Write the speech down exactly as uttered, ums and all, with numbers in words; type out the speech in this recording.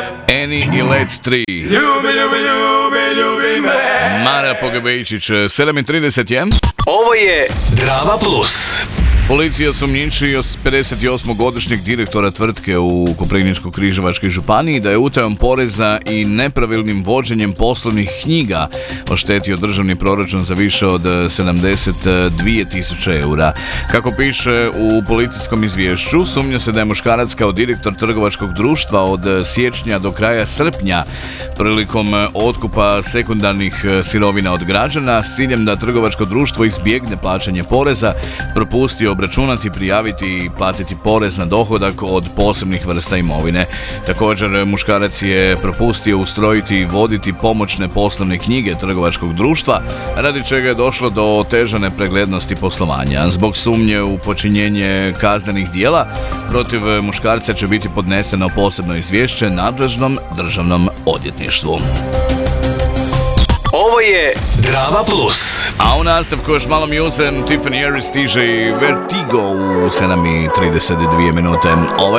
Eni i Let tri. Ljubi, ljubi, ljubi, ljubi me. Mara Pogrebejčić, sedam i trideset jedan. Ovo je Drama Plus. Policija sumnjiči pedeset osmogodišnjeg direktora tvrtke u Koprivničko-križevačkoj županiji da je utajom poreza i nepravilnim vođenjem poslovnih knjiga oštetio državni proračun za više od sedamdeset dvije tisuće eura. Kako piše u policijskom izvješću, sumnja se da je muškarac kao direktor trgovačkog društva od siječnja do kraja srpnja prilikom otkupa sekundarnih sirovina od građana s ciljem da trgovačko društvo izbjegne plaćanje poreza, propustio obračunati, prijaviti i platiti porez na dohodak od posebnih vrsta imovine. Također, muškarac je propustio ustrojiti i voditi pomoćne poslovne knjige trgovačkog društva, radi čega je došlo do otežane preglednosti poslovanja. Zbog sumnje u počinjenje kaznenih dijela, protiv muškarca će biti podneseno posebno izvješće nadležnom državnom odvjetništvu. Ovo je Drama Plus. A u nastavku još malo muze, Tiffany Harris stiže i Vertigo u sedam i trideset dvije minute. Ovo